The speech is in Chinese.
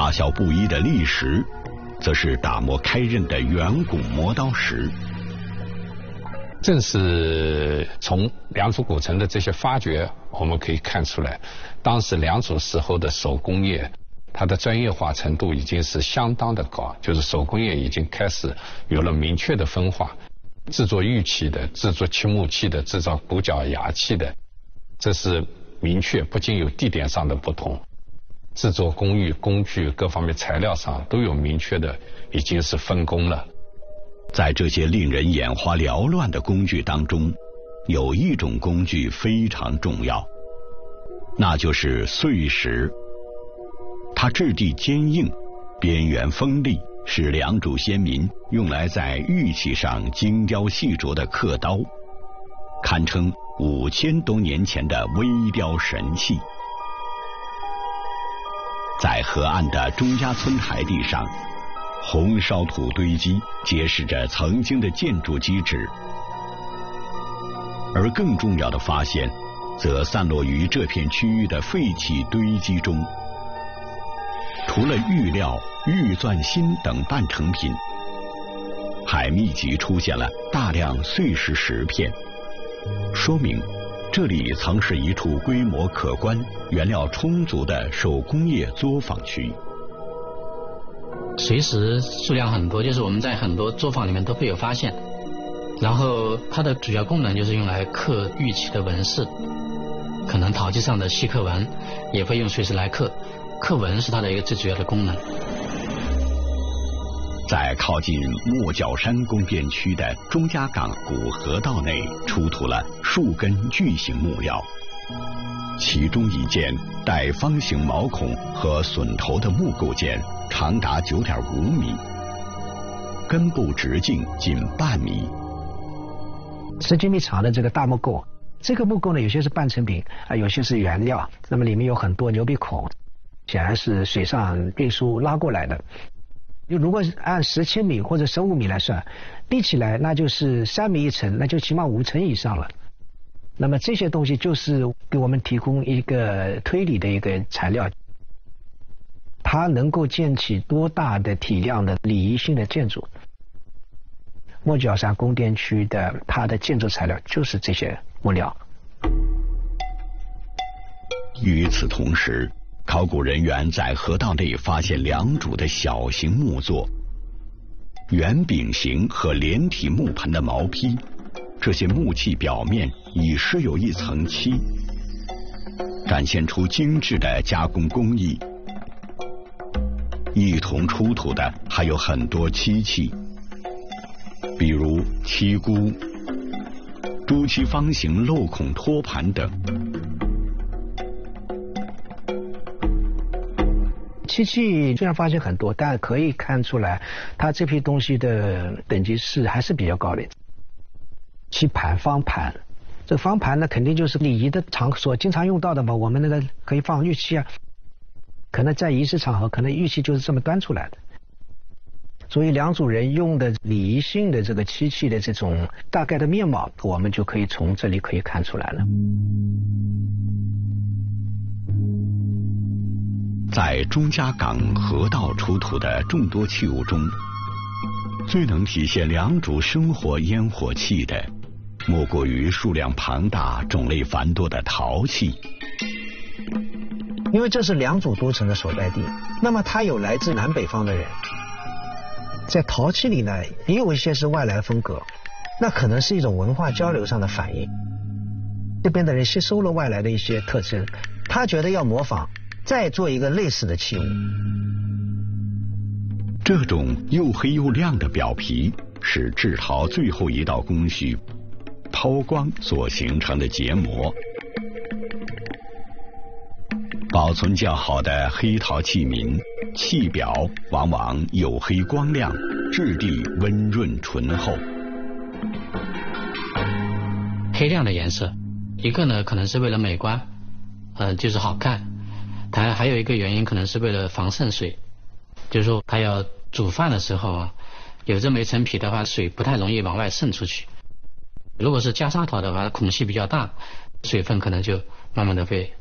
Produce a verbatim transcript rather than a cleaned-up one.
大小不一的砾石，则是打磨开刃的圆拱磨刀石。 正是从良渚古城的这些发掘，我们可以看出来，当时良渚时候的手工业，它的专业化程度已经是相当的高，就是手工业已经开始有了明确的分化，制作玉器的、制作漆木器的、制造骨角牙器的，这是明确，不仅有地点上的不同，制作工艺、工具各方面材料上都有明确的，已经是分工了。 在这些令人眼花缭乱的工具当中，有一种工具非常重要，那就是碎石。它质地坚硬，边缘锋利，是良渚先民用来在玉器上精雕细琢的刻刀，堪称五千多年前的微雕神器。在河岸的钟家村台地上，红烧土堆积揭示着曾经的建筑基址，而更重要的发现则散落于这片区域的废弃堆积中。除了玉料、玉钻心等半成品，还密集出现了大量碎石石片，说明这里曾是一处规模可观、原料充足的手工业作坊区。 碎石数量很多，就是我们在很多作坊里面都会有发现。然后它的主要功能就是用来刻玉器的纹饰，可能陶器上的细刻纹也会用碎石来刻，刻纹是它的一个最主要的功能。 在靠近莫角山宫殿区的钟家港古河道内，出土了数根巨型木料，其中一件带方形毛孔和榫头的木构件长达 九点五米，根部直径仅半米。 十几米长的这个大木构，这个木构呢，有些是半成品啊，有些是原料，那么里面有很多牛鼻孔，显然是水上运输拉过来的。就如果按十七米或者十五米来算，立起来那就是三米一层，那就起码五层以上了。那么这些东西就是给我们提供一个推理的一个材料，它能够建起多大的体量的礼仪性的建筑。莫角山宫殿区的它的建筑材料就是这些木料。 与此同时，考古人员在河道内发现良渚的小型木座、圆饼形和连体木盆的毛坯，这些木器表面已施有一层漆，展现出精致的加工工艺。一同出土的还有很多漆器，比如漆箍、朱漆方形镂孔托盘等。 漆器虽然发现很多，但可以看出来它这批东西的等级是还是比较高的。漆盘、方盘，这个方盘呢肯定就是礼仪的场所经常用到的嘛，我们那个可以放玉器啊，可能在仪式场合可能玉器就是这么端出来的。所以良渚人用的礼仪性的这个漆器的这种大概的面貌，我们就可以从这里可以看出来了。 在钟家港河道出土的众多器物中，最能体现良渚生活烟火气的，莫过于数量庞大、种类繁多的陶器。 因为这是良渚都城的所在地，那么它有来自南北方的人，在陶器里呢，也有一些是外来风格，那可能是一种文化交流上的反应。这边的人吸收了外来的一些特征，他觉得要模仿，再做一个类似的器物。 这种又黑又亮的表皮是制陶最后一道工序抛光所形成的结膜。保存较好的黑陶器皿，器表往往黝黑光亮，质地温润醇厚。 黑亮的颜色，一个呢可能是为了美观，呃，就是好看。它还有一个原因可能是为了防渗水，就是说它要煮饭的时候啊，有这么一层皮的话，水不太容易往外渗出去。如果是袈裟陶的话，孔隙比较大，水分可能就慢慢的会